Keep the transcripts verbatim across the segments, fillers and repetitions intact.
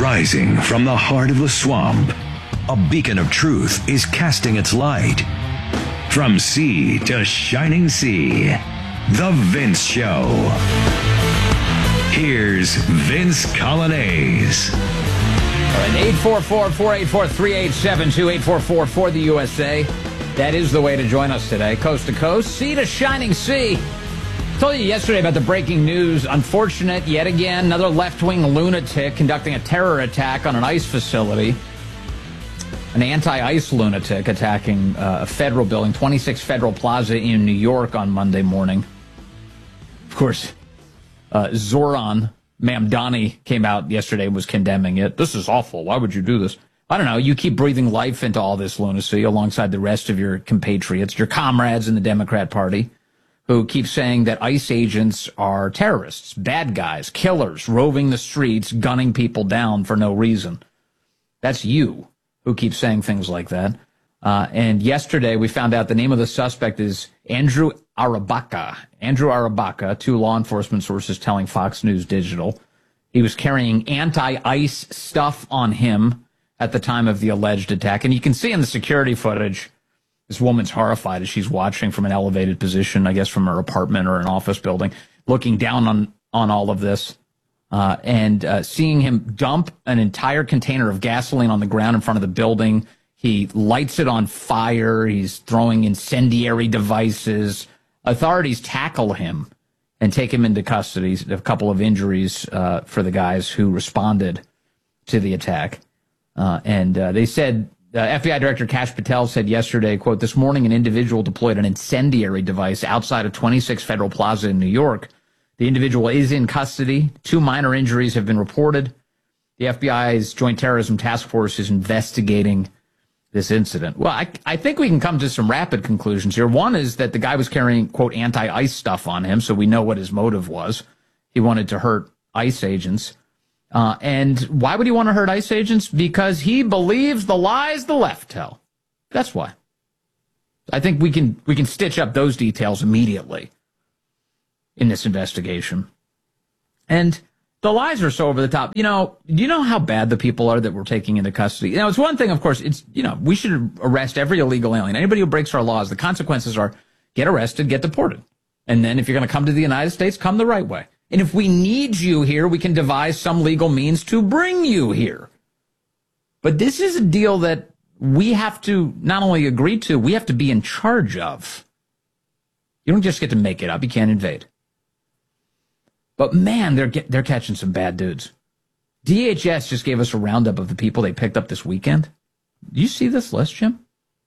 Rising from the heart of the swamp, a beacon of truth is casting its light. From sea to shining sea, The Vince Show. Here's Vince Coglianese. All right, eight four four, four eight four, three eight seven two, eight four four for the U S A. That is the way to join us today. Coast to coast, sea to shining sea. I told you yesterday about the breaking news. Unfortunate, yet again, another left-wing lunatic conducting a terror attack on an ICE facility. An anti-ICE lunatic attacking uh, a federal building, twenty-six Federal Plaza in New York on Monday morning. Of course, uh, Zoran Mamdani came out yesterday and was condemning it. This is awful. Why would you do this? I don't know. You keep breathing life into all this lunacy alongside the rest of your compatriots, your comrades in the Democrat Party, who keep saying that ICE agents are terrorists, bad guys, killers, roving the streets, gunning people down for no reason. That's you who keeps saying things like that. Uh, and yesterday we found out the name of the suspect is Andrew Arabaca. Andrew Arabaca, two law enforcement sources telling Fox News Digital. He was carrying anti-ICE stuff on him at the time of the alleged attack. And you can see in the security footage, this woman's horrified as she's watching from an elevated position, I guess from her apartment or an office building, looking down on, on all of this. Uh, and uh, seeing him dump an entire container of gasoline on the ground in front of the building. He lights it on fire. He's throwing incendiary devices. Authorities tackle him and take him into custody. A couple of injuries uh, for the guys who responded to the attack. Uh, and uh, they said, uh, F B I Director Kash Patel said yesterday, quote, this morning an individual deployed an incendiary device outside of twenty-six Federal Plaza in New York. The individual is in custody. Two minor injuries have been reported. The F B I's Joint Terrorism Task Force is investigating this incident. Well, I, I think we can come to some rapid conclusions here. One is that the guy was carrying, quote, anti-ICE stuff on him, so we know what his motive was. He wanted to hurt ICE agents. Uh, and why would he want to hurt ICE agents? Because he believes the lies the left tell. That's why. I think we can we can stitch up those details immediately in this investigation. And the lies are so over the top. You know, do you know how bad the people are that we're taking into custody? Now, it's one thing, of course, it's, you know, we should arrest every illegal alien. Anybody who breaks our laws, the consequences are get arrested, get deported. And then if you're going to come to the United States, come the right way. And if we need you here, we can devise some legal means to bring you here. But this is a deal that we have to not only agree to, we have to be in charge of. You don't just get to make it up. You can't invade. But man, they're get, they're catching some bad dudes. D H S just gave us a roundup of the people they picked up this weekend. Do you see this list, Jim?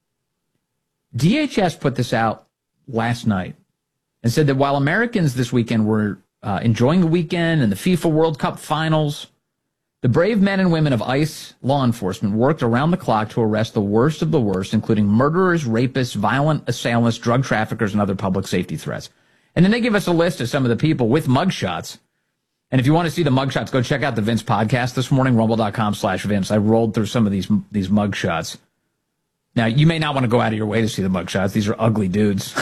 D H S put this out last night and said that while Americans this weekend were uh, enjoying the weekend and the FIFA World Cup finals, the brave men and women of ICE law enforcement worked around the clock to arrest the worst of the worst, including murderers, rapists, violent assailants, drug traffickers, and other public safety threats. And then they give us a list of some of the people with mugshots. And if you want to see the mugshots, go check out the Vince podcast this morning, rumble.com slash Vince. I rolled through some of these these mugshots. Now, you may not want to go out of your way to see the mugshots. These are ugly dudes.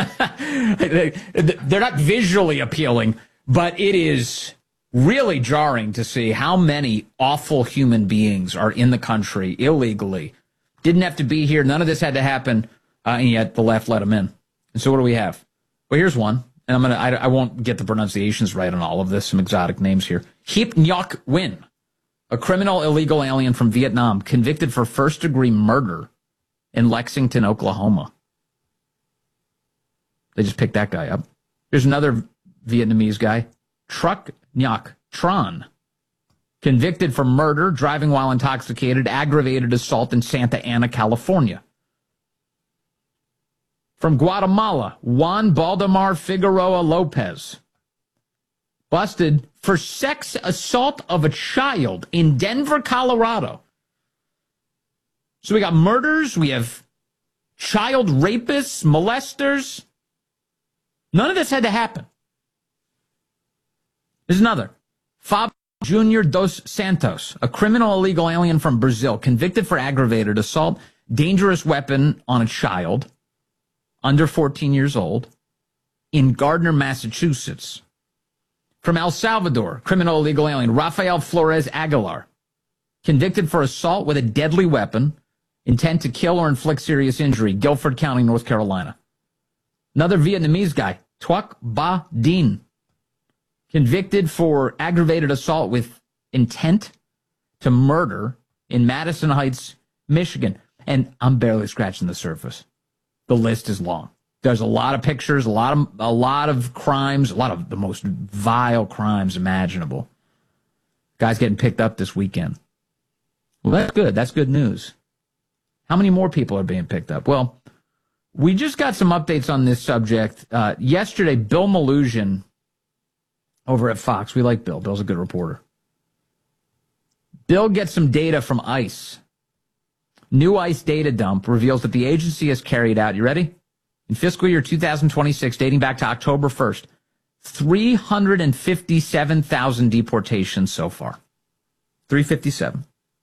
They're not visually appealing, but it is really jarring to see how many awful human beings are in the country illegally. Didn't have to be here. None of this had to happen, uh, and yet the left let them in. And so what do we have? Well, here's one, and I'm gonna. I, I won't get the pronunciations right on all of this. Some exotic names here. Hip Ngoc Nguyen, a criminal illegal alien from Vietnam, convicted for first-degree murder in Lexington, Oklahoma. They just picked that guy up. There's another Vietnamese guy, Truc Ngoc Tran, convicted for murder, driving while intoxicated, aggravated assault in Santa Ana, California. From Guatemala, Juan Baldemar Figueroa Lopez, busted for sex assault of a child in Denver, Colorado. So we got murders, we have child rapists, molesters. None of this had to happen. There's another. Fabio Junior dos Santos, a criminal illegal alien from Brazil, convicted for aggravated assault, dangerous weapon on a child under fourteen years old in Gardner, Massachusetts. From El Salvador, criminal illegal alien Rafael Flores Aguilar, convicted for assault with a deadly weapon, intent to kill or inflict serious injury, Guilford County, North Carolina. Another Vietnamese guy, Thuoc Ba Dinh, convicted for aggravated assault with intent to murder in Madison Heights, Michigan. And I'm barely scratching the surface. The list is long. There's a lot of pictures, a lot of a lot of crimes, a lot of the most vile crimes imaginable. Guys getting picked up this weekend. Well, that's good. That's good news. How many more people are being picked up? Well, we just got some updates on this subject. Uh, yesterday, Bill Malugin over at Fox. We like Bill. Bill's a good reporter. Bill gets some data from ICE. New ICE data dump reveals that the agency has carried out, you ready? In fiscal year two thousand twenty-six, dating back to October first, three hundred fifty-seven thousand deportations so far. three hundred fifty-seven.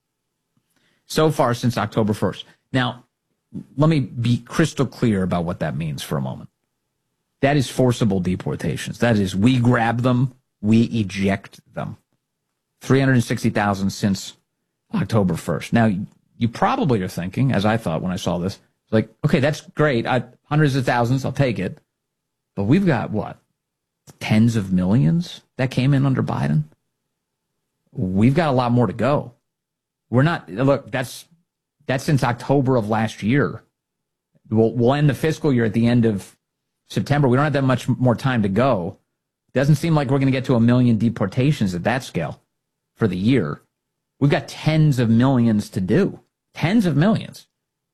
So far since October first. Now, let me be crystal clear about what that means for a moment. That is forcible deportations. That is, we grab them, we eject them. three hundred sixty thousand since October first. Now, you probably are thinking, as I thought when I saw this, like, okay, that's great. I, hundreds of thousands, I'll take it. But we've got, what, tens of millions that came in under Biden? We've got a lot more to go. We're not, look, that's that's since October of last year. We'll, we'll end the fiscal year at the end of September. We don't have that much more time to go. Doesn't seem like we're going to get to a million deportations at that scale for the year. We've got tens of millions to do. Tens of millions.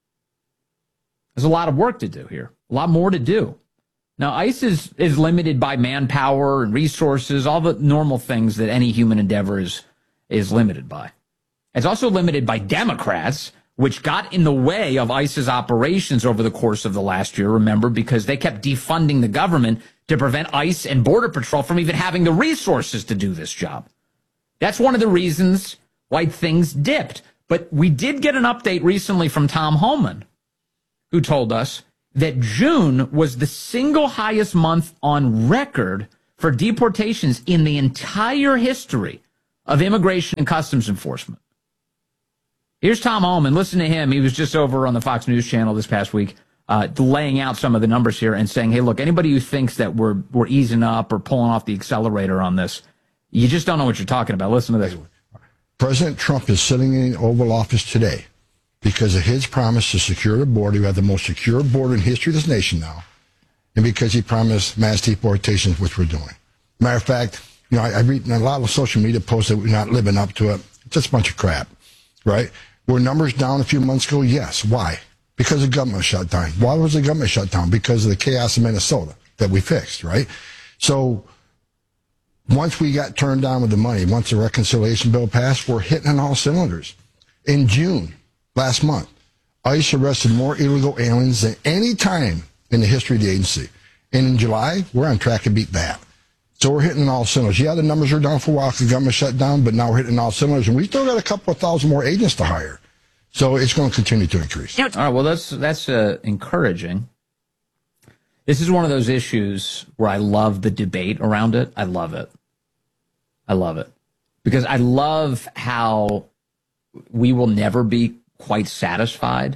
There's a lot of work to do here. A lot more to do. Now, ICE is, is limited by manpower and resources, all the normal things that any human endeavor is, is limited by. It's also limited by Democrats, which got in the way of ICE's operations over the course of the last year, remember, because they kept defunding the government to prevent ICE and Border Patrol from even having the resources to do this job. That's one of the reasons why things dipped. But we did get an update recently from Tom Homan, who told us that June was the single highest month on record for deportations in the entire history of Immigration and Customs Enforcement. Here's Tom Homan. Listen to him. He was just over on the Fox News channel this past week, uh, laying out some of the numbers here and saying, hey, look, anybody who thinks that we're we're easing up or pulling off the accelerator on this, you just don't know what you're talking about. Listen to this. President Trump is sitting in the Oval Office today because of his promise to secure the border. We have the most secure border in history of this nation now. And because he promised mass deportations, which we're doing. Matter of fact, you know, I, I read a lot of social media posts that we're not living up to it. It's just a bunch of crap, right? Were numbers down a few months ago? Yes. Why? Because the government shut down. Why was the government shut down? Because of the chaos in Minnesota that we fixed, right? So once we got turned down with the money, once the reconciliation bill passed, we're hitting on all cylinders. In June, last month, ICE arrested more illegal aliens than any time in the history of the agency. And in July, we're on track to beat that. So we're hitting on all cylinders. Yeah, the numbers are down for a while because the government shut down, but now we're hitting on all cylinders. And we still got a couple of thousand more agents to hire. So it's going to continue to increase. All right, well, that's, that's uh, encouraging. This is one of those issues where I love the debate around it. I love it. I love it. Because I love how we will never be quite satisfied,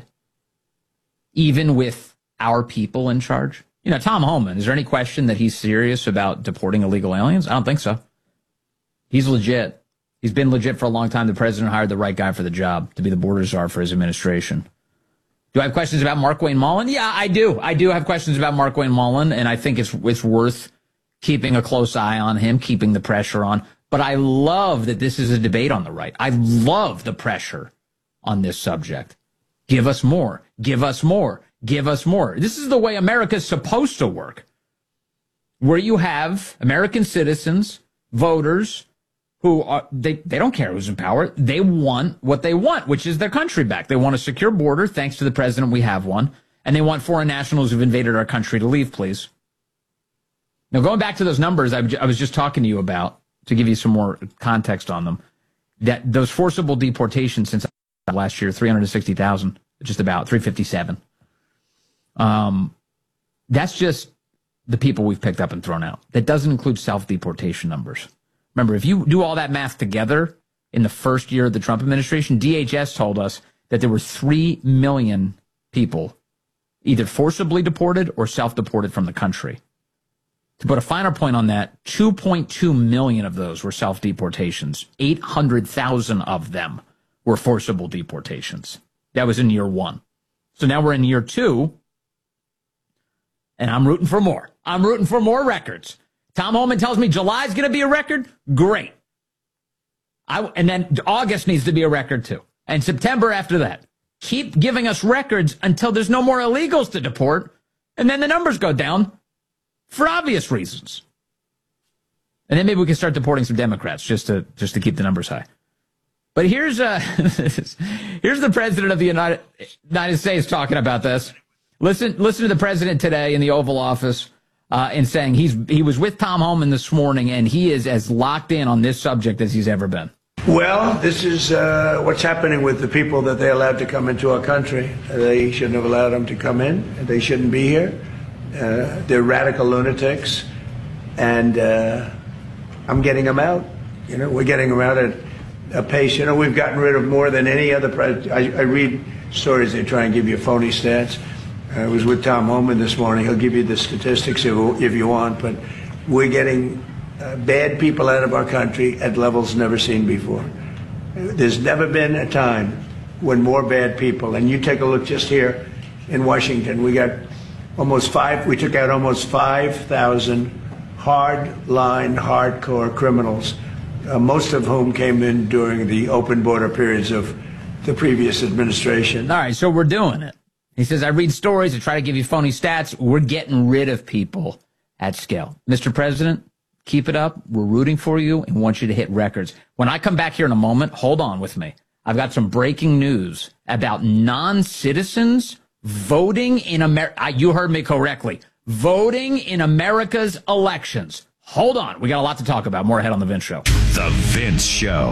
even with our people in charge. You know, Tom Homan, is there any question that he's serious about deporting illegal aliens? I don't think so. He's legit. He's been legit for a long time. The president hired the right guy for the job to be the border czar for his administration. Do I have questions about Markwayne Mullin? Yeah, I do. I do have questions about Markwayne Mullin, and I think it's it's worth keeping a close eye on him, keeping the pressure on. But I love that this is a debate on the right. I love the pressure on this subject. Give us more. Give us more. Give us more. This is the way America's supposed to work, where you have American citizens, voters, who are, they, they don't care who's in power. They want what they want, which is their country back. They want a secure border. Thanks to the president, we have one. And they want foreign nationals who've invaded our country to leave, please. Now, going back to those numbers I, I was just talking to you about, to give you some more context on them, that those forcible deportations since last year, three hundred sixty thousand, just about three hundred fifty-seven. Um, that's just the people we've picked up and thrown out. That doesn't include self-deportation numbers. Remember, if you do all that math together, in the first year of the Trump administration. D H S told us that there were three million people either forcibly deported or self-deported from the country. To put a finer point on that, two point two million of those were self-deportations. eight hundred thousand of them were forcible deportations. That was in year one. So now we're in year two, and I'm rooting for more. I'm rooting for more records. Tom Homan tells me July's going to be a record. Great. I, and then August needs to be a record too. And September after that. Keep giving us records until there's no more illegals to deport, and then the numbers go down for obvious reasons. And then maybe we can start deporting some Democrats just to just to keep the numbers high. But here's uh, here's the president of the United United States talking about this. Listen, listen to the president today in the Oval Office uh, and saying he's he was with Tom Homan this morning, and he is as locked in on this subject as he's ever been. Well, this is uh, what's happening with the people that they allowed to come into our country. They shouldn't have allowed them to come in. They shouldn't be here. Uh, they're radical lunatics, and uh, I'm getting them out. You know, we're getting them out at a pace. You know, we've gotten rid of more than any other president. I, I read stories. They try and give you phony stats. I was with Tom Homan this morning. He'll give you the statistics if, if you want, but we're getting Uh, bad people out of our country at levels never seen before. There's never been a time when more bad people, and you take a look just here in Washington, we got almost five, we took out almost five thousand hard-line, hardcore criminals, uh, most of whom came in during the open border periods of the previous administration. All right, so we're doing it. He says, I read stories, I try to give you phony stats. We're getting rid of people at scale. Mister President, keep it up. We're rooting for you and want you to hit records. When I come back here in a moment, hold on with me. I've got some breaking news about non-citizens voting in America. You heard me correctly. Voting in America's elections. Hold on. We got a lot to talk about. More ahead on The Vince Show. The Vince Show.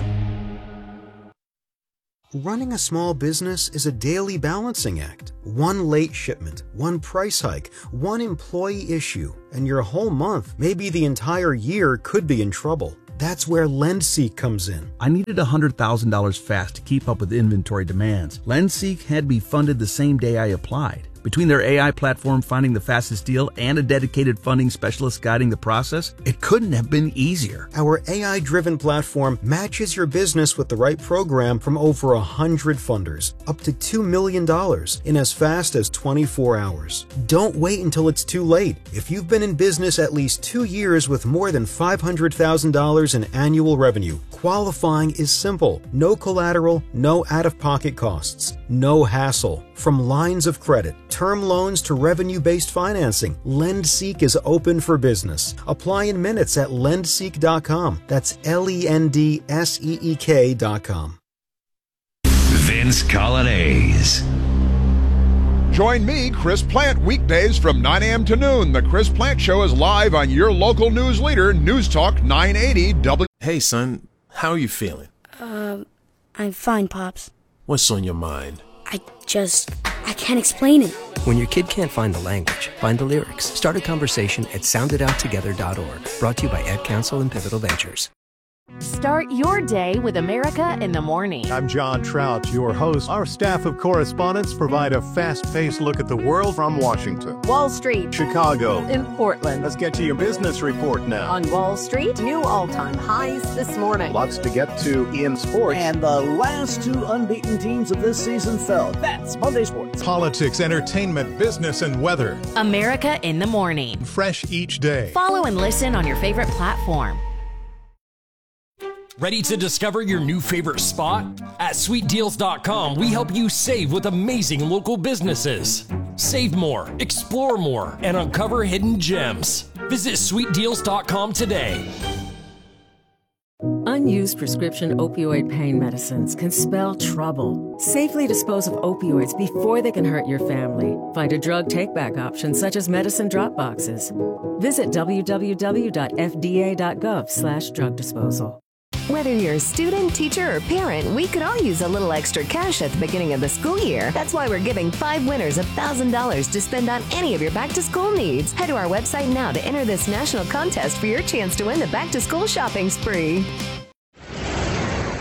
Running a small business is a daily balancing act. One late shipment, one price hike, one employee issue, and your whole month, maybe the entire year, could be in trouble. That's where LendSeek comes in. I needed one hundred thousand dollars fast to keep up with inventory demands. LendSeek had me funded the same day I applied. Between their A I platform finding the fastest deal and a dedicated funding specialist guiding the process, it couldn't have been easier. Our A I-driven platform matches your business with the right program from over one hundred funders, up to two million dollars in as fast as twenty-four hours. Don't wait until it's too late. If you've been in business at least two years with more than five hundred thousand dollars in annual revenue, qualifying is simple. No collateral, no out-of-pocket costs, no hassle. From lines of credit, term loans to revenue-based financing, LendSeek is open for business. Apply in minutes at lendseek dot com. That's L E N D S E E K dot com. Vince Colonnese. Join me, Chris Plant, weekdays from nine a.m. to noon. The Chris Plant Show is live on your local news leader, News Talk nine eighty W. Hey, son, how are you feeling? Uh, I'm fine, Pops. What's on your mind? I just, I can't explain it. When your kid can't find the language, find the lyrics. Start a conversation at sound it out together dot org. Brought to you by Ad Council and Pivotal Ventures. Start your day with America in the Morning. I'm John Trout, your host. Our staff of correspondents provide a fast-paced look at the world from Washington, Wall Street, Chicago, in Portland. Let's get to your business report now. On Wall Street, new all-time highs this morning. Lots to get to in sports. And the last two unbeaten teams of this season fell. That's Monday Sports. Politics, entertainment, business, and weather. America in the Morning. Fresh each day. Follow and listen on your favorite platform. Ready to discover your new favorite spot? At sweet deals dot com, we help you save with amazing local businesses. Save more, explore more, and uncover hidden gems. Visit sweet deals dot com today. Unused prescription opioid pain medicines can spell trouble. Safely dispose of opioids before they can hurt your family. Find a drug take-back option such as medicine drop boxes. Visit w w w dot f d a dot gov slash drug disposal. Whether you're a student, teacher, or parent, we could all use a little extra cash at the beginning of the school year. That's why we're giving five winners one thousand dollars to spend on any of your back-to-school needs. Head to our website now to enter this national contest for your chance to win the back-to-school shopping spree.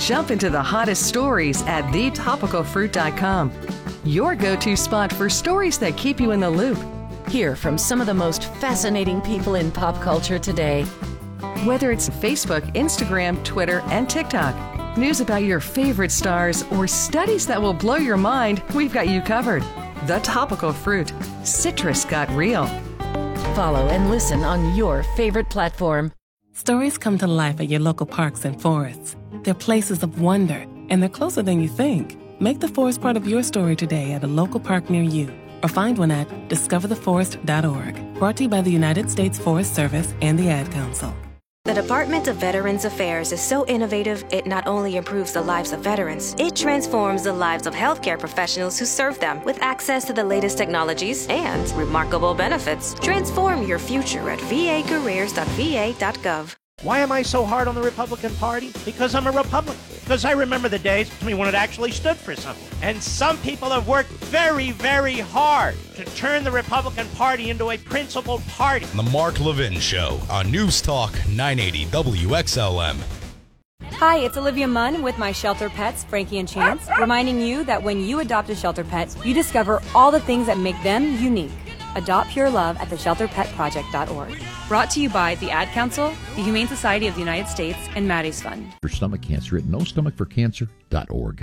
Jump into the hottest stories at the topical fruit dot com. Your go-to spot for stories that keep you in the loop. Hear from some of the most fascinating people in pop culture today. Whether it's Facebook, Instagram, Twitter, and TikTok, news about your favorite stars, or studies that will blow your mind, we've got you covered. The Topical Fruit. Citrus got real. Follow and listen on your favorite platform. Stories come to life at your local parks and forests. They're places of wonder, and they're closer than you think. Make the forest part of your story today at a local park near you, or find one at discover the forest dot org. Brought to you by the United States Forest Service and the Ad Council. The Department of Veterans Affairs is so innovative, it not only improves the lives of veterans, it transforms the lives of healthcare professionals who serve them with access to the latest technologies and remarkable benefits. Transform your future at v a careers dot v a dot gov. Why am I so hard on the Republican Party? Because I'm a Republican. Because I remember the days when it actually stood for something. And some people have worked very, very hard to turn the Republican Party into a principled party. The Mark Levin Show on News Talk nine eighty W X L M. Hi, it's Olivia Munn with my shelter pets, Frankie and Chance, reminding you that when you adopt a shelter pet, you discover all the things that make them unique. Adopt Pure Love at the shelter pet project dot org. Brought to you by the Ad Council, the Humane Society of the United States, and Maddie's Fund. For stomach cancer at no stomach for cancer dot org.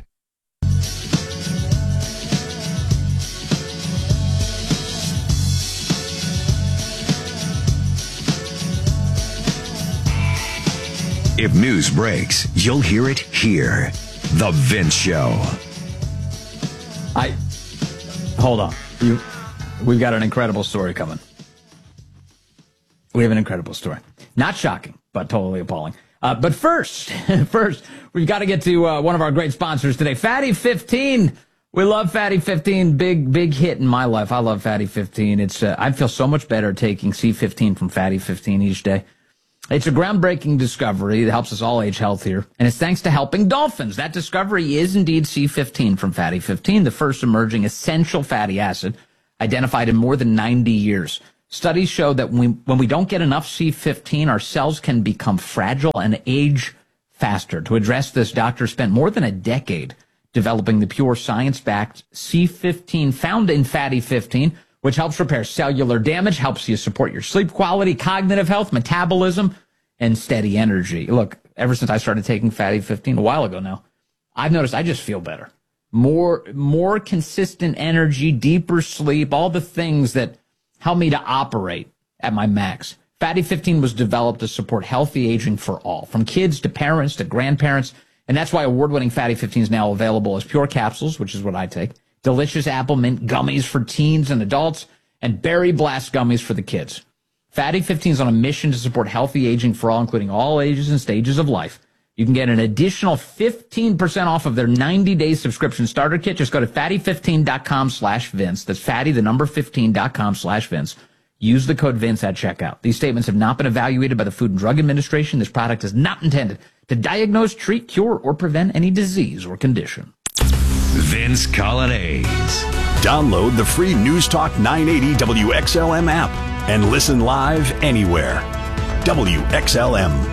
If news breaks, you'll hear it here. The Vince Show. I hold on. You, we've got an incredible story coming. We have an incredible story. Not shocking, but totally appalling. Uh, but first, first, we've got to get to uh, one of our great sponsors today, Fatty fifteen. We love Fatty fifteen. Big, big hit in my life. I love Fatty fifteen. It's uh, I feel so much better taking C fifteen from Fatty fifteen each day. It's a groundbreaking discovery that helps us all age healthier, and it's thanks to helping dolphins. That discovery is indeed C fifteen from Fatty fifteen, the first emerging essential fatty acid identified in more than ninety years. Studies show that when we, when we don't get enough C fifteen, our cells can become fragile and age faster. To address this, doctors spent more than a decade developing the pure science-backed C fifteen found in Fatty fifteen, which helps repair cellular damage, helps you support your sleep quality, cognitive health, metabolism, and steady energy. Look, ever since I started taking Fatty fifteen a while ago now, I've noticed I just feel better. More, more consistent energy, deeper sleep, all the things that help me to operate at my max. Fatty fifteen was developed to support healthy aging for all, from kids to parents to grandparents, and that's why award-winning Fatty fifteen is now available as pure capsules, which is what I take, delicious apple mint gummies for teens and adults, and berry blast gummies for the kids. Fatty fifteen is on a mission to support healthy aging for all, including all ages and stages of life. You can get an additional fifteen percent off of their ninety-day subscription starter kit. Just go to fatty fifteen dot com slash Vince. That's fatty, the number fifteen dot com slash Vince. Use the code Vince at checkout. These statements have not been evaluated by the Food and Drug Administration. This product is not intended to diagnose, treat, cure, or prevent any disease or condition. Vince Colonnades. Download the free News Talk nine eighty W X L M app and listen live anywhere. W X L M.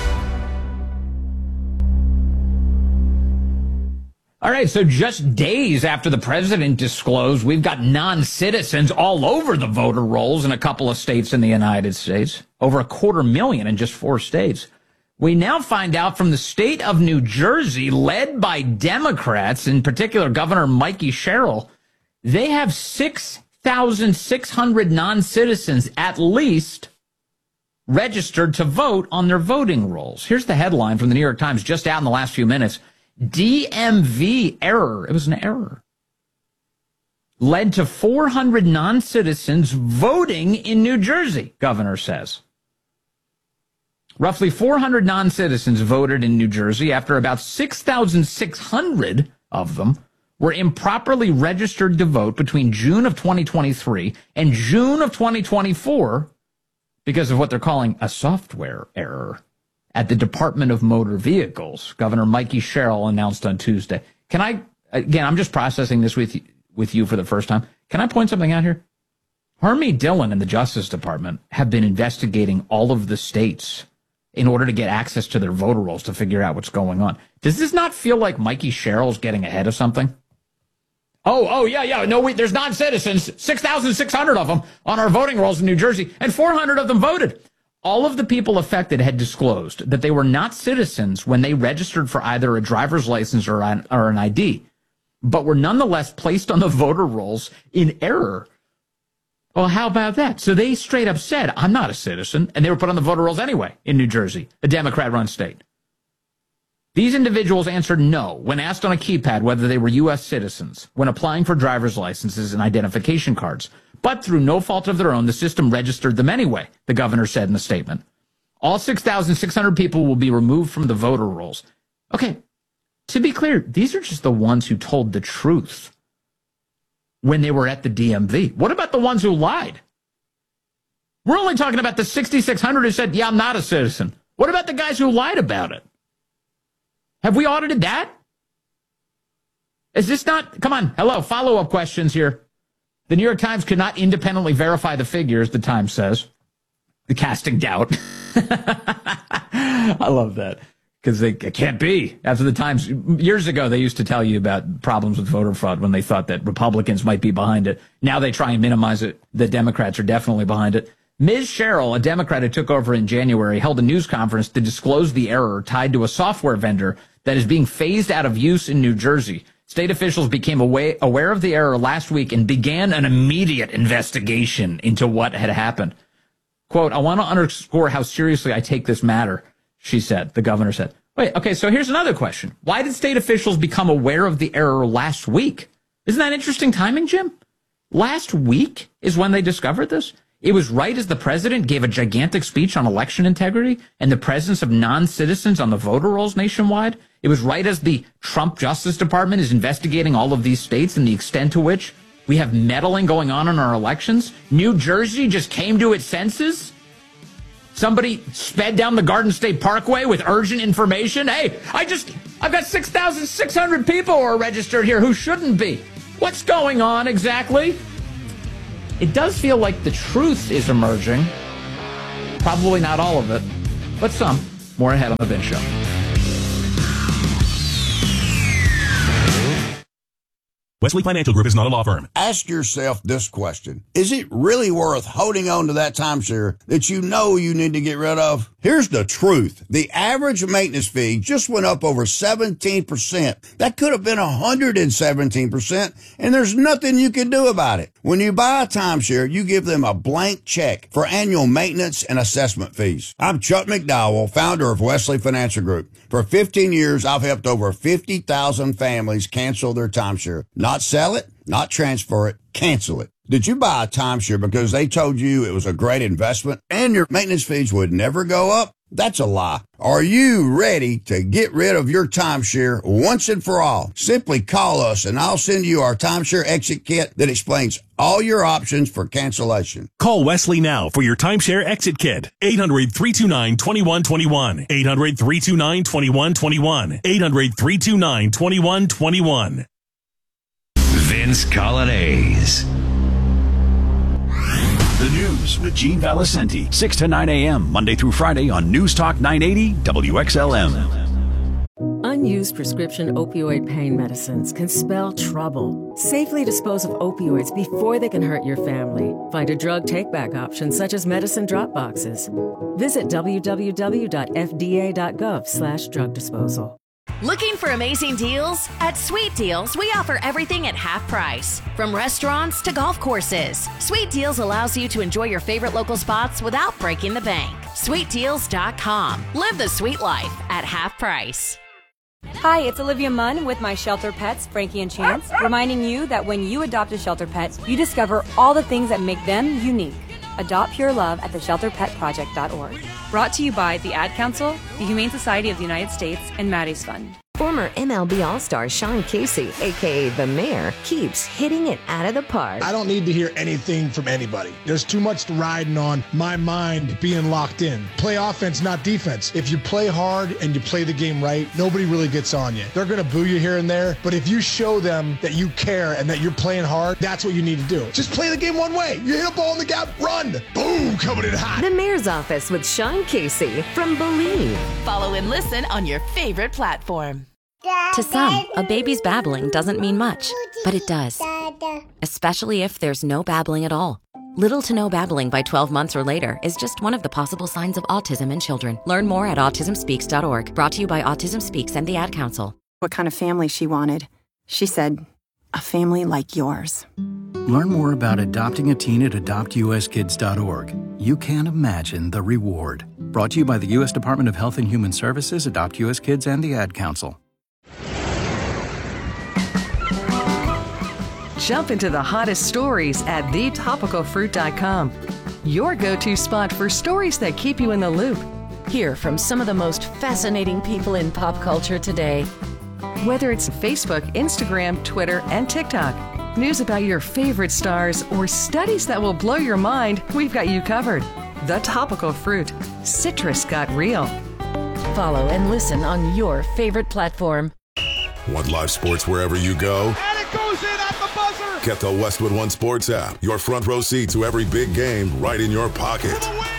All right, so just days after the president disclosed, we've got non-citizens all over the voter rolls in a couple of states in the United States. Over a quarter million in just four states. We now find out from the state of New Jersey, led by Democrats, in particular Governor Mikey Sherrill, they have six thousand six hundred non-citizens at least registered to vote on their voting rolls. Here's the headline from the New York Times just out in the last few minutes. D M V error. It was an error. Led to four hundred non-citizens voting in New Jersey, governor says. Roughly four hundred non-citizens voted in New Jersey after about six thousand six hundred of them were improperly registered to vote between June of twenty twenty-three and June of twenty twenty-four because of what they're calling a software error at the Department of Motor Vehicles. Governor Mikey Sherrill announced on Tuesday. Can I, again, I'm just processing this with you, with you for the first time. Can I point something out here? Hermie Dillon and the Justice Department have been investigating all of the states in order to get access to their voter rolls to figure out what's going on. Does this not feel like Mikey Sherrill's getting ahead of something? Oh, oh, yeah, yeah. No, we, there's non-citizens, six thousand six hundred of them on our voting rolls in New Jersey, and four hundred of them voted. All of the people affected had disclosed that they were not citizens when they registered for either a driver's license or an, or an I D, but were nonetheless placed on the voter rolls in error. Well, how about that? So they straight up said, I'm not a citizen, and they were put on the voter rolls anyway in New Jersey, a Democrat-run state. These individuals answered no when asked on a keypad whether they were U S citizens when applying for driver's licenses and identification cards. But through no fault of their own, the system registered them anyway, the governor said in a statement. All six thousand six hundred people will be removed from the voter rolls. Okay, to be clear, these are just the ones who told the truth when they were at the D M V. What about the ones who lied? We're only talking about the six thousand six hundred who said, yeah, I'm not a citizen. What about the guys who lied about it? Have we audited that? Is this not... Come on, hello, follow-up questions here. The New York Times could not independently verify the figures, the Times says. The casting doubt. I love that. Because they it can't be. After the Times, years ago, they used to tell you about problems with voter fraud when they thought that Republicans might be behind it. Now they try and minimize it. The Democrats are definitely behind it. Miz Sherrill, a Democrat who took over in January, held a news conference to disclose the error tied to a software vendor that is being phased out of use in New Jersey. State officials became aware, aware of the error last week and began an immediate investigation into what had happened. Quote, I want to underscore how seriously I take this matter, she said, the governor said. Wait, okay, so here's another question. Why did state officials become aware of the error last week? Isn't that interesting timing, Jim? Last week is when they discovered this? It was right as the president gave a gigantic speech on election integrity and the presence of non-citizens on the voter rolls nationwide. It was right as the Trump Justice Department is investigating all of these states and the extent to which we have meddling going on in our elections. New Jersey just came to its senses. Somebody sped down the Garden State Parkway with urgent information. Hey, I just, I've got six thousand six hundred people who are registered here who shouldn't be. What's going on exactly? It does feel like the truth is emerging. Probably not all of it, but some. More ahead on The Vince Show. Wesley Financial Group is not a law firm. Ask yourself this question. Is it really worth holding on to that timeshare that you know you need to get rid of? Here's the truth. The average maintenance fee just went up over seventeen percent. That could have been one hundred seventeen percent, and there's nothing you can do about it. When you buy a timeshare, you give them a blank check for annual maintenance and assessment fees. I'm Chuck McDowell, founder of Wesley Financial Group. For fifteen years, I've helped over fifty thousand families cancel their timeshare. Not sell it, not transfer it, cancel it. Did you buy a timeshare because they told you it was a great investment and your maintenance fees would never go up? That's a lie. Are you ready to get rid of your timeshare once and for all? Simply call us and I'll send you our timeshare exit kit that explains all your options for cancellation. Call Wesley now for your timeshare exit kit. eight hundred, three two nine, two one two one. eight hundred, three two nine, two one two one. eight hundred, three two nine, two one two one. Vince Colonnese. The news with Gene Valicenti, six to nine a.m. Monday through Friday on News Talk nine eighty W X L M. Unused prescription opioid pain medicines can spell trouble. Safely dispose of opioids before they can hurt your family. Find a drug take-back option such as medicine drop boxes. Visit w w w dot f d a dot gov slash drug disposal. Looking for amazing deals? At Sweet Deals, we offer everything at half price. From restaurants to golf courses, Sweet Deals allows you to enjoy your favorite local spots without breaking the bank. sweet deals dot com. Live the sweet life at half price. Hi, it's Olivia Munn with my shelter pets, Frankie and Chance, reminding you that when you adopt a shelter pet, you discover all the things that make them unique. Adopt Pure Love at the shelter pet project dot org. Brought to you by the Ad Council, the Humane Society of the United States, and Maddie's Fund. Former M L B All-Star Sean Casey, a k a. The Mayor, keeps hitting it out of the park. I don't need to hear anything from anybody. There's too much riding on my mind being locked in. Play offense, not defense. If you play hard and you play the game right, nobody really gets on you. They're going to boo you here and there, but if you show them that you care and that you're playing hard, that's what you need to do. Just play the game one way. You hit a ball in the gap, run. Boom, coming in hot. The Mayor's Office with Sean Casey from Believe. Follow and listen on your favorite platform. To some, a baby's babbling doesn't mean much, but it does. Especially if there's no babbling at all. Little to no babbling by twelve months or later is just one of the possible signs of autism in children. Learn more at autism speaks dot org. Brought to you by Autism Speaks and the Ad Council. What kind of family she wanted. She said, a family like yours. Learn more about adopting a teen at adopt u s kids dot org. You can't imagine the reward. Brought to you by the U S Department of Health and Human Services, Adopt U S Kids, and the Ad Council. Jump into the hottest stories at the topical fruit dot com. Your go-to spot for stories that keep you in the loop. Hear from some of the most fascinating people in pop culture today. Whether it's Facebook, Instagram, Twitter, and TikTok, news about your favorite stars, or studies that will blow your mind, we've got you covered. The Topical Fruit. Citrus got real. Follow and listen on your favorite platform. Want live sports wherever you go? And it goes in at the buzzer! Get the Westwood One Sports app. Your front row seat to every big game right in your pocket.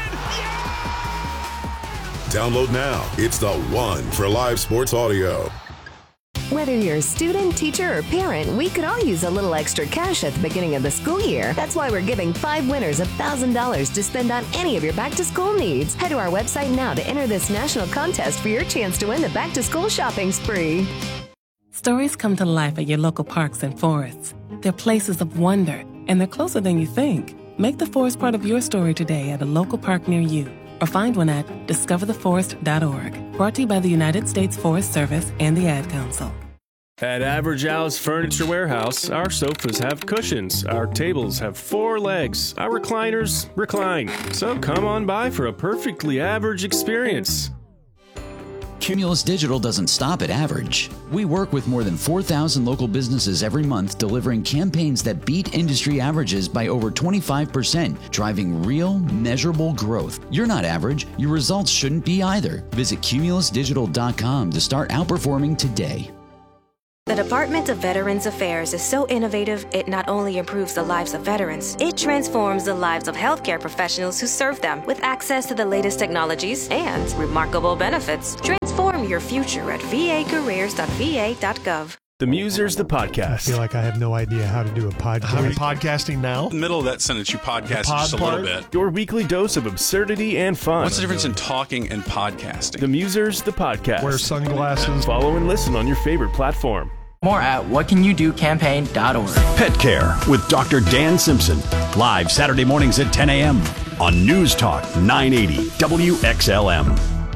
Download now. It's the one for live sports audio. Whether you're a student, teacher, or parent, we could all use a little extra cash at the beginning of the school year. That's why we're giving five winners one thousand dollars to spend on any of your back-to-school needs. Head to our website now to enter this national contest for your chance to win the back-to-school shopping spree. Stories come to life at your local parks and forests. They're places of wonder, and they're closer than you think. Make the forest part of your story today at a local park near you, or find one at discover the forest dot org. Brought to you by the United States Forest Service and the Ad Council. At Average Al's Furniture Warehouse, our sofas have cushions, our tables have four legs, our recliners recline. So come on by for a perfectly average experience. Cumulus Digital doesn't stop at average. We work with more than four thousand local businesses every month, delivering campaigns that beat industry averages by over twenty-five percent, driving real, measurable growth. You're not average. Your results shouldn't be either. Visit cumulus digital dot com to start outperforming today. The Department of Veterans Affairs is so innovative, it not only improves the lives of veterans, it transforms the lives of healthcare professionals who serve them with access to the latest technologies and remarkable benefits. Transform your future at v a careers dot v a dot gov. The Musers, the podcast. I feel like I have no idea how to do a podcast. How are you podcasting now? In the middle of that sentence, you podcast just a part? little bit. Your weekly dose of absurdity and fun. What's the difference in talking and podcasting? The Musers, the podcast. Wear sunglasses. Follow and listen on your favorite platform. More at what can you do campaign dot org. Pet Care with Doctor Dan Simpson. Live Saturday mornings at ten a.m. on News Talk nine eighty W X L M.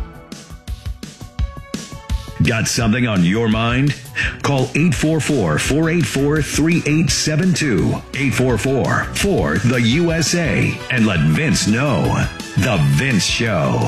Got something on your mind? Call eight four four, four eight four, three eight seven two, eight four four, four the U S A, and let Vince know. The Vince Show.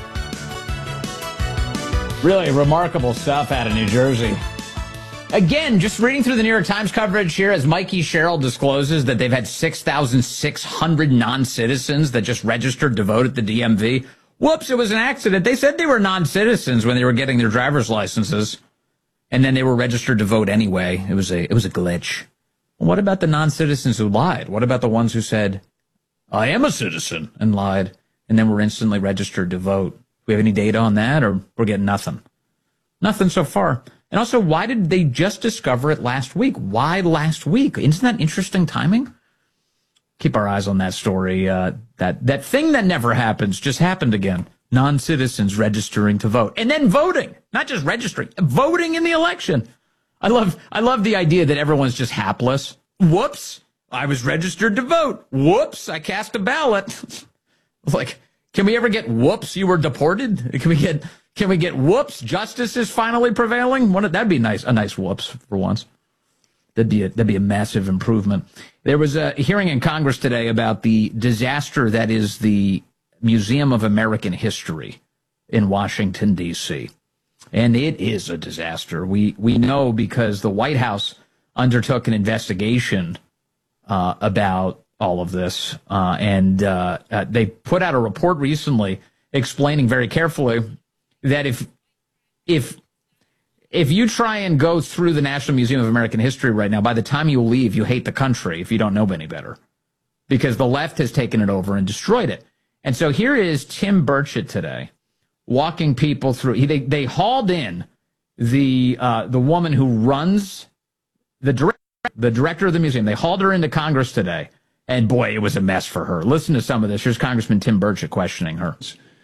Really remarkable stuff out of New Jersey. Again, just reading through the New York Times coverage here as Mikey Sherrill discloses that they've had six thousand six hundred non-citizens that just registered to vote at the D M V. Whoops, it was an accident. They said they were non-citizens when they were getting their driver's licenses, and then they were registered to vote anyway. It was a it was a glitch. What about the non-citizens who lied? What about the ones who said, I am a citizen, and lied, and then were instantly registered to vote? Do we have any data on that, or we're getting nothing? Nothing so far. And also, why did they just discover it last week? Why last week? Isn't that interesting timing? Keep our eyes on that story. Uh, that, that thing that never happens just happened again. Non-citizens registering to vote. And then voting. Not just registering. Voting in the election. I love I love the idea that everyone's just hapless. Whoops. I was registered to vote. Whoops. I cast a ballot. Like, can we ever get whoops, you were deported? Can we get... Can we get whoops? Justice is finally prevailing. What, that'd be nice. A nice whoops for once. That'd be a, that'd be a massive improvement. There was a hearing in Congress today about the disaster that is the Museum of American History in Washington, D C And it is a disaster. We we know because the White House undertook an investigation uh, about all of this, uh, and uh, uh, they put out a report recently explaining very carefully that if if if you try and go through the National Museum of American History right now, by the time you leave, you hate the country if you don't know any better, because the left has taken it over and destroyed it. And so here is Tim Burchett today, walking people through. He, they they hauled in the uh, the woman who runs the direct, the director of the museum. They hauled her into Congress today, and boy, it was a mess for her. Listen to some of this. Here's Congressman Tim Burchett questioning her.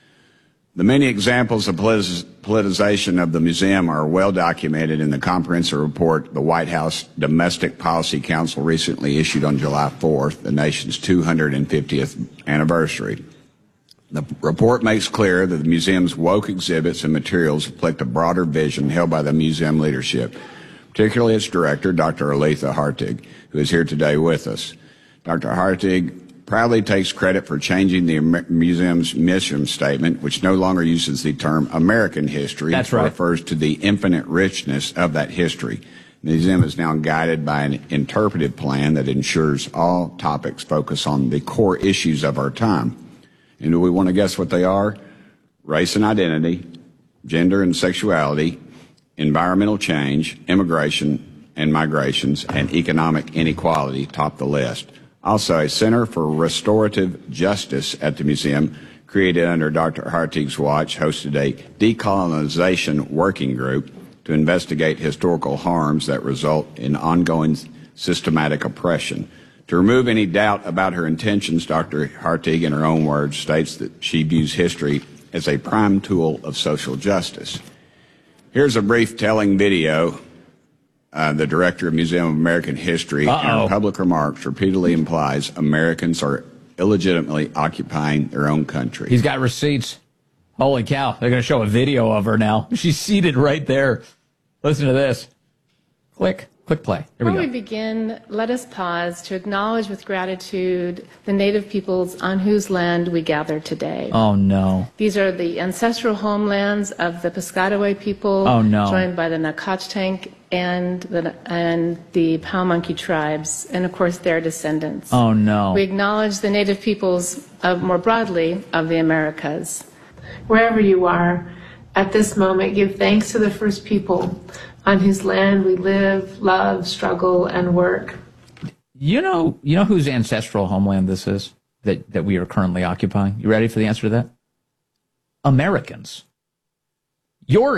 The many examples of politiz- politicization of the museum are well documented in the comprehensive report the White House Domestic Policy Council recently issued on July fourth, the nation's two hundred fiftieth anniversary. The report makes clear that the museum's woke exhibits and materials reflect a broader vision held by the museum leadership, particularly its director, Doctor Aletha Hartig, who is here today with us. Doctor Hartig proudly takes credit for changing the museum's mission statement, which no longer uses the term American history. That's right. It refers to the infinite richness of that history. The museum is now guided by an interpretive plan that ensures all topics focus on the core issues of our time. And do we want to guess what they are? Race and identity, gender and sexuality, environmental change, immigration and migrations, and economic inequality top the list. Also, a Center for Restorative Justice at the museum, created under Doctor Hartig's watch, hosted a decolonization working group to investigate historical harms that result in ongoing systematic oppression. To remove any doubt about her intentions, Doctor Hartig, in her own words, states that she views history as a prime tool of social justice. Here's a brief telling video. Uh, the director of Museum of American History, Uh-oh. in her public remarks, repeatedly implies Americans are illegitimately occupying their own country. He's got receipts. Holy cow. They're going to show a video of her now. She's seated right there. Listen to this. Click. Click play. Here we Before go. we begin, let us pause to acknowledge with gratitude the Native peoples on whose land we gather today. Oh, no. These are the ancestral homelands of the Piscataway people, Oh, no. joined by the Nacotchtank and the, and the Paumonkey tribes, and of course their descendants. Oh, no. We acknowledge the Native peoples of, more broadly, of the Americas. Wherever you are, at this moment, give thanks to the first people on whose land we live, love, struggle, and work. You know, you know whose ancestral homeland this is that, that we are currently occupying? You ready for the answer to that? Americans. Your